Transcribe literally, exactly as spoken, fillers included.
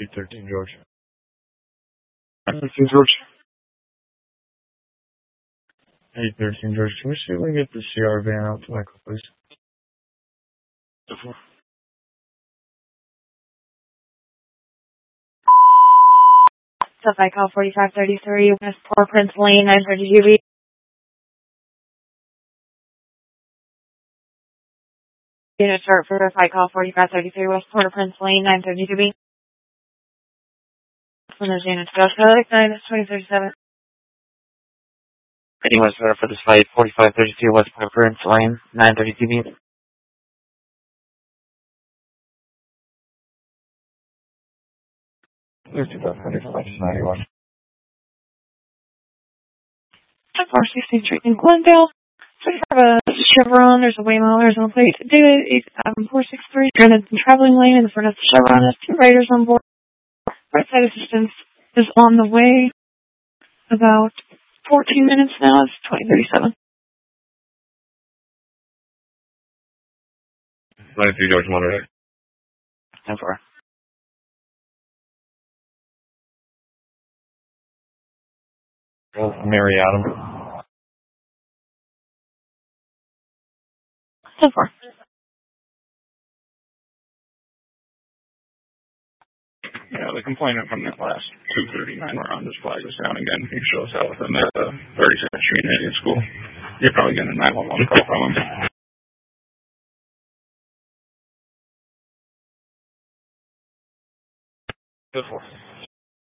eight thirteen George. eight thirteen George. eight thirteen George. Can we see if we can get the C R van out to Michael, please? Stuff I call forty-five thirty-three West Port Prince Lane, nine thirty-two B. Unit start for I call forty-five thirty-three West Port Prince Lane, nine thirty-two B. When those units go, so like nine, twenty thirty-seven. Reading West Order for this flight, forty-five thirty-two West Port Prince Lane, nine thirty-two B. thirty-five hundred, ninety-one. four sixteenth Street in Glendale. So you have a Chevron, there's a Waymo, there's no plate. David, um, four six three, you're in the traveling lane in front of the Chevron. There's two riders on board. Right side assistance is on the way. About fourteen minutes now. It's twenty thirty-seven. twenty-three George Monterey. ten four. Mary Adam. ten four. Yeah, the complainant from that last two thirty-nine round just flagged us down again. He shows up with him at the thirty-second Street Indian School. You're probably getting a nine one one call from him. Good for